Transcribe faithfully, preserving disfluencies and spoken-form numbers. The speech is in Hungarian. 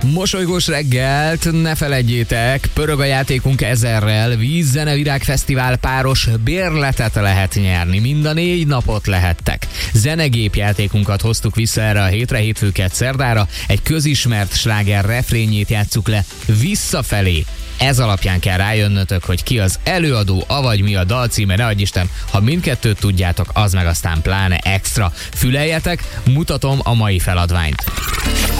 Mosolygós reggelt, ne feledjétek, pörög a játékunk ezerrel, Vízzene Virágfesztivál páros bérletet lehet nyerni, mind a négy napot lehettek. Zenegép játékunkat hoztuk vissza erre a hétre, hétfőket szerdára, egy közismert sláger refrényét játsszuk le visszafelé. Ez alapján kell rájönnötök, hogy ki az előadó, avagy mi a dalcíme, ne adj Isten, ha mindkettőt tudjátok, az meg aztán pláne extra. Füleljetek, mutatom a mai feladványt.